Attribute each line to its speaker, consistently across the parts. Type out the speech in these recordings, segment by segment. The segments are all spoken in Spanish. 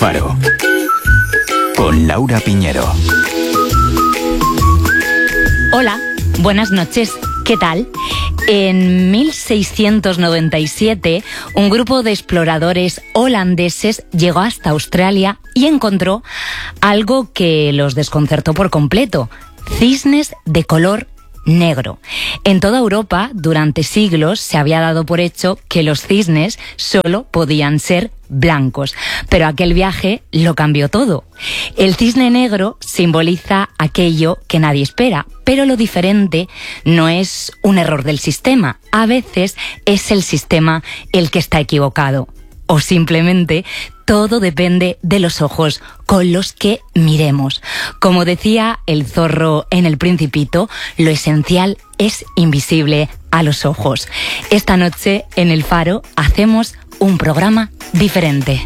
Speaker 1: Faro, con Laura Piñero.
Speaker 2: Hola, buenas noches. ¿Qué tal? En 1697, un grupo de exploradores holandeses llegó hasta Australia y encontró algo que los desconcertó por completo: cisnes de color negro. En toda Europa, durante siglos, se había dado por hecho que los cisnes solo podían ser blancos, pero aquel viaje lo cambió todo. El cisne negro simboliza aquello que nadie espera, pero lo diferente no es un error del sistema. A veces es el sistema el que está equivocado. O simplemente todo depende de los ojos con los que miremos. Como decía el zorro en El Principito, lo esencial es invisible a los ojos. Esta noche en El Faro hacemos un programa diferente.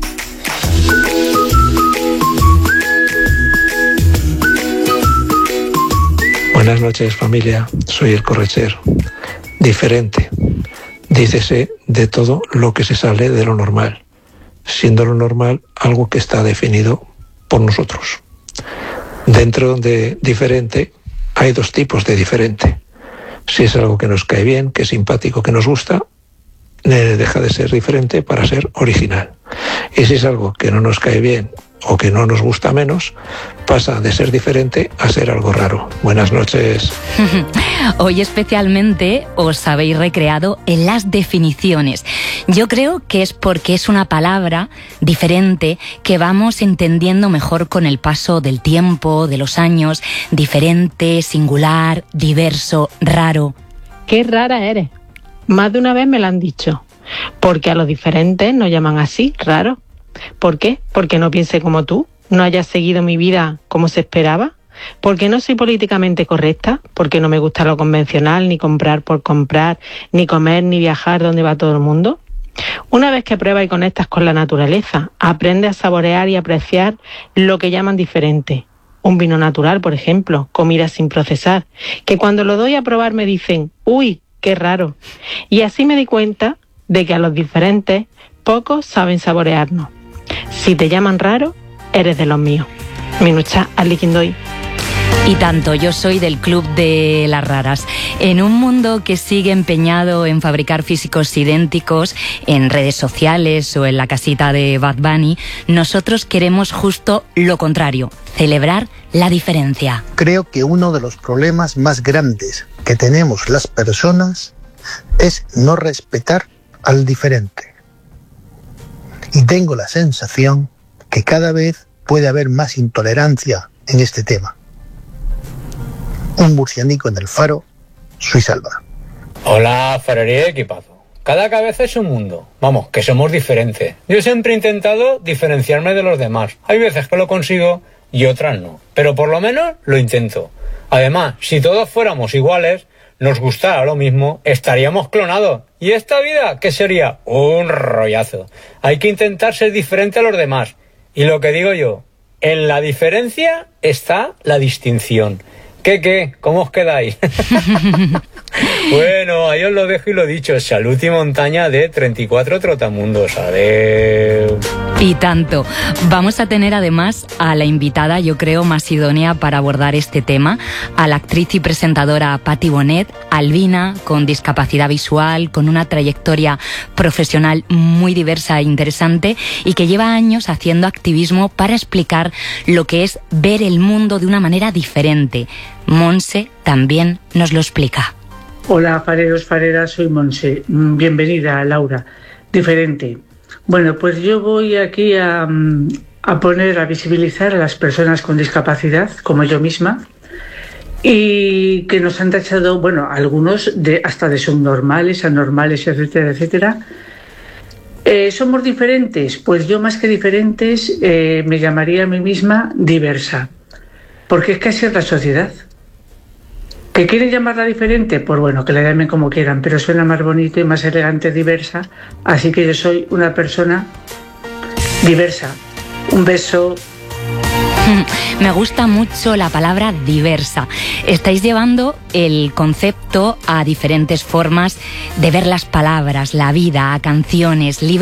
Speaker 3: Buenas noches, familia. Soy el Correchero. Diferente. Dícese de todo lo que se sale de lo normal, siendo lo normal algo que está definido por nosotros. Dentro de diferente hay dos tipos de diferente. Si es algo que nos cae bien, que es simpático, que nos gusta, deja de ser diferente para ser original. Y si es algo que no nos cae bien o que no nos gusta menos, pasa de ser diferente a ser algo raro. Buenas noches.
Speaker 2: Hoy especialmente os habéis recreado en las definiciones. Yo creo que es porque es una palabra diferente que vamos entendiendo mejor con el paso del tiempo, de los años. Diferente, singular, diverso, raro.
Speaker 4: ¡Qué rara eres! Más de una vez me lo han dicho. Porque a los diferentes nos llaman así, raro. ¿Por qué? Porque no piense como tú, no haya seguido mi vida como se esperaba. Porque no soy políticamente correcta, porque no me gusta lo convencional, ni comprar por comprar, ni comer, ni viajar donde va todo el mundo. Una vez que pruebas y conectas con la naturaleza, aprendes a saborear y apreciar lo que llaman diferente. Un vino natural, por ejemplo, comida sin procesar, que cuando lo doy a probar me dicen, ¡uy, qué raro! Y así me di cuenta de que a los diferentes pocos saben saborearnos. Si te llaman raro, eres de los míos. Minucha Aliquindoy.
Speaker 2: Y tanto, yo soy del club de las raras. En un mundo que sigue empeñado en fabricar físicos idénticos en redes sociales o en la casita de Bad Bunny, nosotros queremos justo lo contrario: celebrar la diferencia.
Speaker 5: Creo que uno de los problemas más grandes que tenemos las personas es no respetar al diferente. Y tengo la sensación que cada vez puede haber más intolerancia en este tema. Un murcianico en El Faro, Suiza Alba.
Speaker 6: Hola, farería de equipazo. Cada cabeza es un mundo. Vamos, que somos diferentes. Yo siempre he intentado diferenciarme de los demás. Hay veces que lo consigo y otras no. Pero por lo menos lo intento. Además, si todos fuéramos iguales, nos gustara lo mismo, estaríamos clonados. ¿Y esta vida qué sería? Un rollazo. Hay que intentar ser diferente a los demás. Y lo que digo yo, en la diferencia está la distinción. ¿Qué? ¿Cómo os quedáis? Bueno, ahí os lo dejo y lo dicho. Salud y montaña de 34 trotamundos. Adeu.
Speaker 2: Y tanto. Vamos a tener además a la invitada, yo creo, más idónea para abordar este tema, a la actriz y presentadora Patti Bonet, albina, con discapacidad visual, con una trayectoria profesional muy diversa e interesante y que lleva años haciendo activismo para explicar lo que es ver el mundo de una manera diferente. Monse también nos lo explica.
Speaker 7: Hola, fareros, fareras, soy Monse. Bienvenida, Laura. Diferente. Bueno, pues yo voy aquí a visibilizar a las personas con discapacidad, como yo misma, y que nos han tachado, bueno, algunos hasta de subnormales, anormales, etcétera, etcétera. ¿Somos diferentes? Pues yo, más que diferentes, me llamaría a mí misma diversa, porque es que así es la sociedad. ¿Que quieren llamarla diferente? Pues bueno, que la llamen como quieran, pero suena más bonito y más elegante diversa, así que yo soy una persona diversa. Un beso.
Speaker 2: Me gusta mucho la palabra diversa. Estáis llevando el concepto a diferentes formas de ver las palabras, la vida, a canciones, libros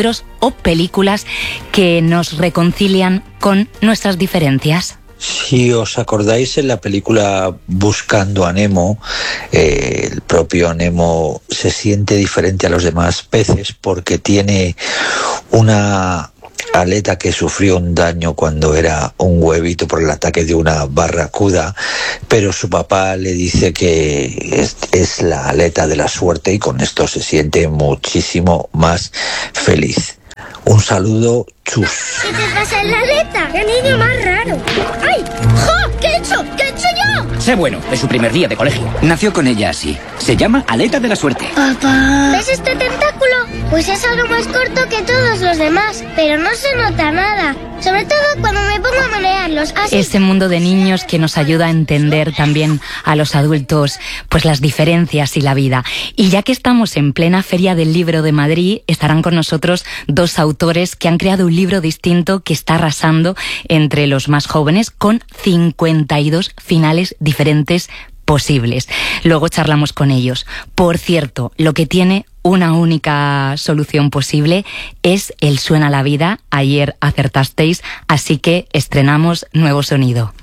Speaker 2: o películas que nos reconcilian con nuestras diferencias.
Speaker 8: Si os acordáis, en la película Buscando a Nemo, el propio Nemo se siente diferente a los demás peces porque tiene una aleta que sufrió un daño cuando era un huevito por el ataque de una barracuda, pero su papá le dice que es la aleta de la suerte y con esto se siente muchísimo más feliz. Un saludo, chus.
Speaker 9: ¿Qué te pasa en la aleta? ¡Qué niño más raro! ¡Ay! ¡Jo! ¿Qué he hecho? ¿Qué he hecho yo?
Speaker 10: Sé bueno, es su primer día de colegio. Nació con ella así. Se llama aleta de la suerte.
Speaker 9: Papá. ¿Ves este tentáculo? Pues es algo más corto que todos los demás, pero no se nota nada. Sobre todo cuando me pongo a manejarlos. Así...
Speaker 2: Ese mundo de niños que nos ayuda a entender también a los adultos, pues las diferencias y la vida. Y ya que estamos en plena Feria del Libro de Madrid, estarán con nosotros dos autores que han creado un libro distinto que está arrasando entre los más jóvenes con 52 finales diferentes posibles. Luego charlamos con ellos. Por cierto, lo que tiene una única solución posible es el Suena la Vida. Ayer acertasteis, así que estrenamos nuevo sonido.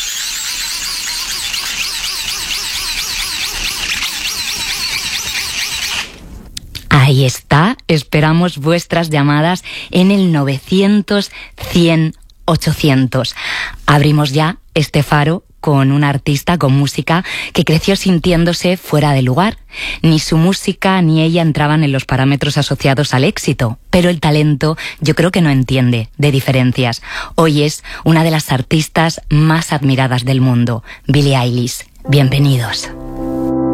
Speaker 2: Ahí está, esperamos vuestras llamadas en el 900 100 800. Abrimos ya este faro con una artista con música que creció sintiéndose fuera de lugar. Ni su música ni ella entraban en los parámetros asociados al éxito, pero el talento yo creo que no entiende de diferencias. Hoy es una de las artistas más admiradas del mundo, Billie Eilish. Bienvenidos.